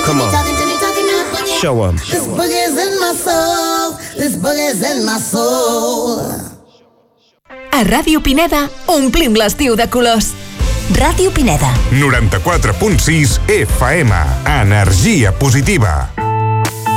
Come on. Show 'em. This boogie's in my soul. This boogie's in my soul. A Ràdio Pineda omplim l'estiu de colors. Ràdio Pineda. 94.6 FM. Energia positiva.